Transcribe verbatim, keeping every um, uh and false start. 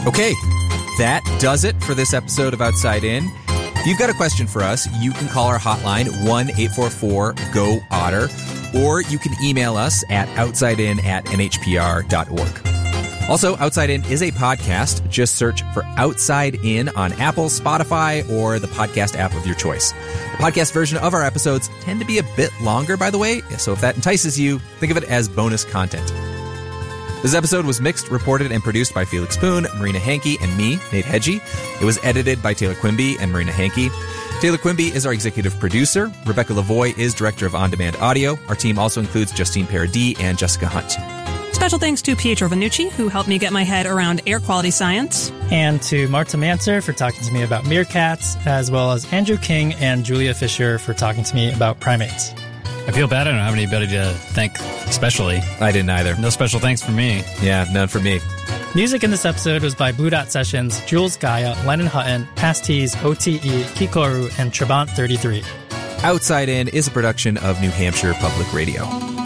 Okay, that does it for this episode of Outside In. If you've got a question for us, you can call our hotline, one eight four four G O Otter, or you can email us at outsideinat at n h p r dot org. Also, Outside In is a podcast. Just search for Outside In on Apple, Spotify, or the podcast app of your choice. The podcast version of our episodes tend to be a bit longer, by the way, so if that entices you, think of it as bonus content. This episode was mixed, reported, and produced by Felix Poon, Marina Hankey, and me, Nate Hedgie. It was edited by Taylor Quimby and Marina Hankey. Taylor Quimby is our executive producer. Rebecca Lavoie is director of on-demand audio. Our team also includes Justine Paradis and Jessica Hunt. Special thanks to Pietro Vanucci, who helped me get my head around air quality science. And to Marta Manser for talking to me about meerkats, as well as Andrew King and Julia Fisher for talking to me about primates. I feel bad I don't have anybody to thank especially. I didn't either. No special thanks for me. Yeah, none for me. Music in this episode was by Blue Dot Sessions, Jules Gaia, Lennon Hutton, Pasties, O T E, Kikoru, and Trabant thirty-three. Outside In is a production of New Hampshire Public Radio.